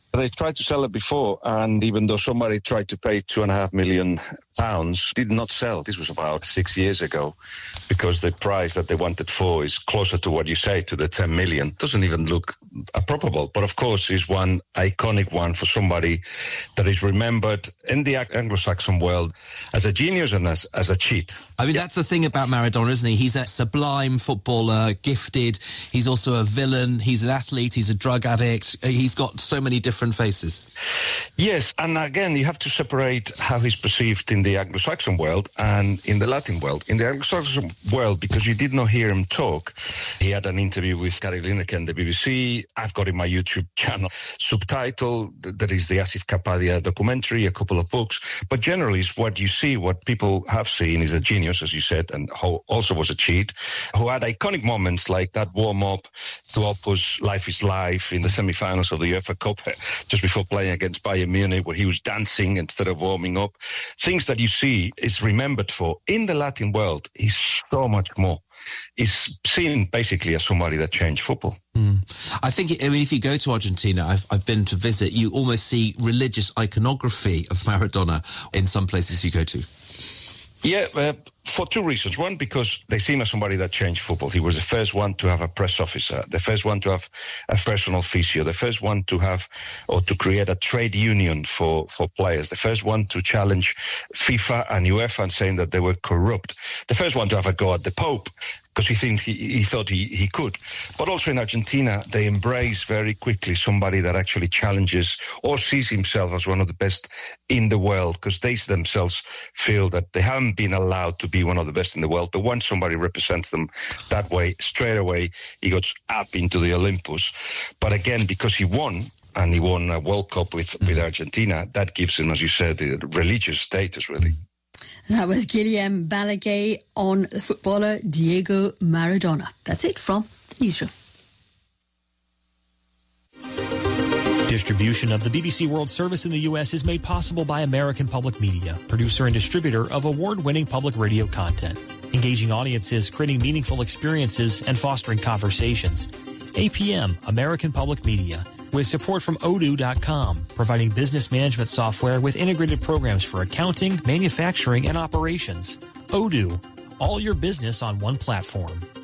They tried to sell it before, and even though somebody tried to pay £2.5 million, did not sell. This was about 6 years ago, because the price that they wanted for is closer to what you say, to the 10 million. Doesn't even look probable, but of course is one iconic one for somebody that is remembered in the Anglo-Saxon world as a genius and as a cheat. I mean, that's the thing about Maradona, isn't he? He's a sublime footballer, gifted. He's also a villain. He's an athlete. He's a drug addict. He's got so many different faces. Yes, and again, you have to separate how he's perceived in the Anglo-Saxon world and in the Latin world. In the Anglo-Saxon world, because you did not hear him talk, he had an interview with Gary Lineker and the BBC. I've got in my YouTube channel subtitle, that is the Asif Kapadia documentary, a couple of books. But generally, it's what you see, what people have seen is a genius, as you said, and who also was a cheat, who had iconic moments like that warm-up to Opus Life is Life in the semi-finals of the UEFA Cup, just before playing against Bayern Munich, where he was dancing instead of warming up. Things that you see is remembered for. In the Latin world, is so much more. Is seen basically as somebody that changed football. I think, if you go to Argentina, I've been to visit, you almost see religious iconography of Maradona in some places you go to. Yeah, for two reasons. One, because they see him as somebody that changed football. He was the first one to have a press officer, the first one to have a personal physio, the first one to have or to create a trade union for players, the first one to challenge FIFA and UEFA and saying that they were corrupt, the first one to have a go at the Pope, because he thought he could. But also in Argentina, they embrace very quickly somebody that actually challenges or sees himself as one of the best in the world, because they themselves feel that they haven't been allowed to be one of the best in the world. But once somebody represents them that way, straight away, he goes up into the Olympus. But again, because he won, and he won a World Cup with Argentina, that gives him, as you said, the religious status, really. That was Guillem Balaguer on the footballer Diego Maradona. That's it from the newsroom. Distribution of the BBC World Service in the U.S. is made possible by American Public Media, producer and distributor of award-winning public radio content, engaging audiences, creating meaningful experiences, and fostering conversations. APM, American Public Media, with support from Odoo.com, providing business management software with integrated programs for accounting, manufacturing, and operations. Odoo, all your business on one platform.